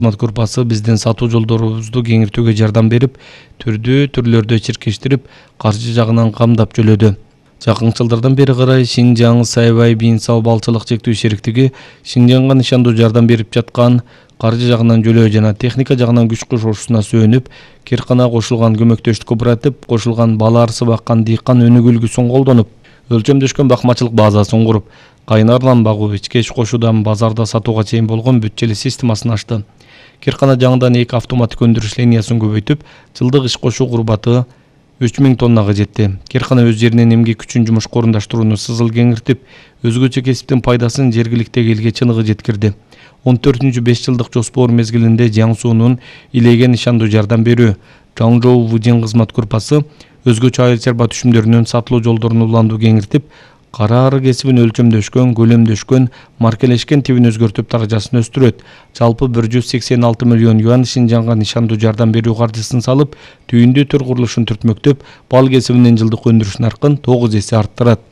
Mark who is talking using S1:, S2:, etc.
S1: Кызмат группасы биздин сатуу жолдорубузду кеңейтүүгө жардам берип, түрдүү түрлөрдө чиркештирип, каржы жагынан камдап жөлөдү. Жакын жылдардан бери карай Шинжаң Сайбай Бийин-Сау балчылык чектүү шериктиги Шинжаңга нишандуу жардам берип жаткан каржы жагынан жөлөө жана техника жагынан күч кошушуна сөөнүп, Киркана кошулган көмөктөштүк кооператив кошулган бала арсы баккан дыйкан өнүгүү үлгүсүн колдонуп, өлчөмдөшкөн бакмачылык базасын куруп, кайнарлан багуу, ичке кошуудан базарда сатууга чейин болгон бүт системасын ачты. Киркана жаңыдан 2 автоматтык өндүрүш линиясын көбөйтүп, жылдык иш кошуу курбаты 3000 тоннага жетти. Киркана өз жеринен эмгек күчүн жумушка орундаштырууну сызыл кеңиртип, өзгөчө кесиптин пайдасын жергиликтеги элге чыныгы жеткирди. 14-5 жылдык жоспор мезгилинде Жиаң суунун илеге нишандуу жардам берүү Жаңжоу Вудин кызмат группасы өзгөчө айыл чарба түшүмдөрүнүн сатылуу жолдорун уланду кеңиртип, кара ары кесибин өлчөмдөшкөн, көлөмдөшкөн, маркелешкен тибин өзгөртүп даражасын өстүрөт. Жалпы 186 миллион юан Шинжаңга нишандуу жардам берүү каржысын салып, түйүндүү төр курулушун түртмөктөп, бал кесибинин жылдык өндүрүш наркын 9 эсе арттырат.